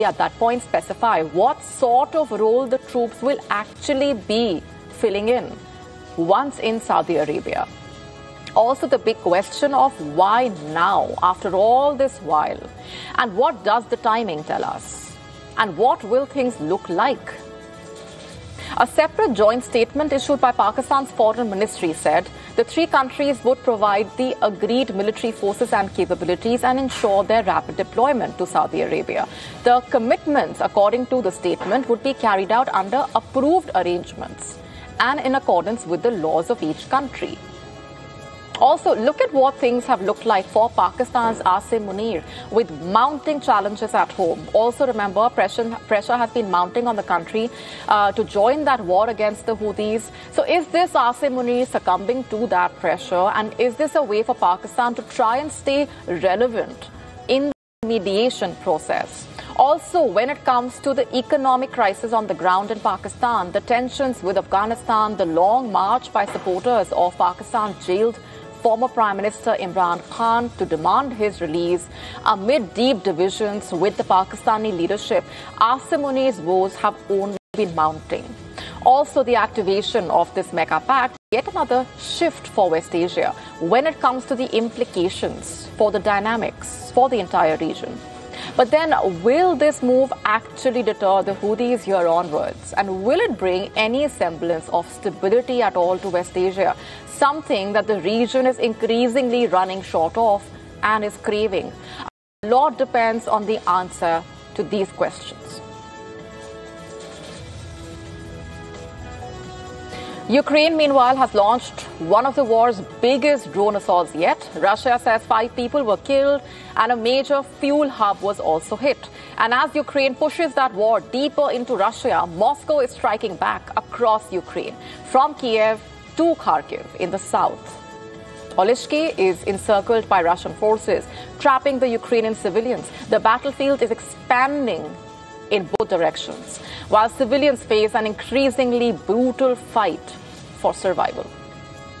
at that point specify what sort of role the troops will actually be filling in once in Saudi Arabia. Also, the big question of why now, after all this while? And what does the timing tell us? And what will things look like? A separate joint statement issued by Pakistan's foreign ministry said the three countries would provide the agreed military forces and capabilities and ensure their rapid deployment to Saudi Arabia. The commitments, according to the statement, would be carried out under approved arrangements and in accordance with the laws of each country. Also, look at what things have looked like for Pakistan's Asim Munir with mounting challenges at home. Also, remember, pressure has been mounting on the country to join that war against the Houthis. So is this Asim Munir succumbing to that pressure? And is this a way for Pakistan to try and stay relevant in the mediation process? Also, when it comes to the economic crisis on the ground in Pakistan, the tensions with Afghanistan, the long march by supporters of Pakistan jailed former Prime Minister Imran Khan to demand his release amid deep divisions with the Pakistani leadership, Asim Munir's woes have only been mounting. Also, the activation of this mega pact, yet another shift for West Asia when it comes to the implications for the dynamics for the entire region. But then, will this move actually deter the Houthis here onwards? And will it bring any semblance of stability at all to West Asia? Something that the region is increasingly running short of and is craving. A lot depends on the answer to these questions. Ukraine, meanwhile, has launched one of the war's biggest drone assaults yet. Russia says 5 people were killed and a major fuel hub was also hit. And as Ukraine pushes that war deeper into Russia, Moscow is striking back across Ukraine, from Kiev to Kharkiv in the south. Olishki is encircled by Russian forces, trapping the Ukrainian civilians. The battlefield is expanding in both directions, while civilians face an increasingly brutal fight for survival.